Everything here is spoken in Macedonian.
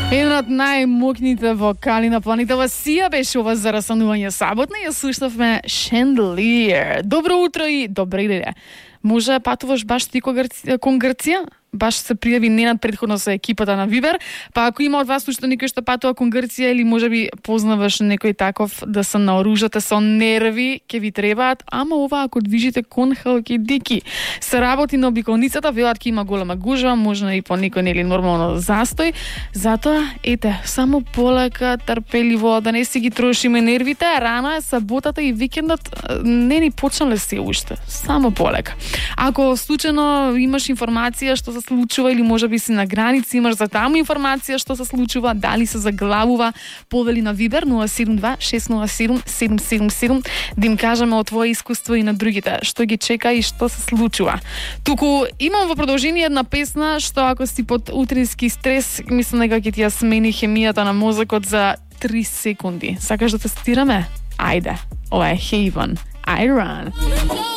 Еден од најмокните вокали на планетава Сија беше ова за расанување саботна и ја слушнавме Chandelier. Добро утро и добре иде. Може патуваш баш ти кон Грција? Баш се пријави Ненад предходно со екипата на Вибер, па ако има од вас уште некој што патува кон Грција или можеби познаваш некој таков да се наоружате со нерви, ќе ви требаат, ама ова ако движите кон Халкидики. Се работи на обиколницата, велат ќе има голема гужва, можно и по некој нели нормално застој, затоа ете, само полека, трпеливо, да не си ги трошиме нервите, рано е саботата и викендот не ни почнале се уште, само полека. Ако случајно имаш информација што се случува или можеби си на граница, имаш за таму информација што се случува, дали се заглавува, повели на Вибер 072-607-777 да им кажеме од твое искуство и на другите, што ги чека и што се случува. Туку имам во продолжение една песна што ако си под утрински стрес, мислам дека ќе ти ја смени хемијата на мозокот за 3 секунди. Сакаш да тестираме? Ајде. Ова е Haven. I Run.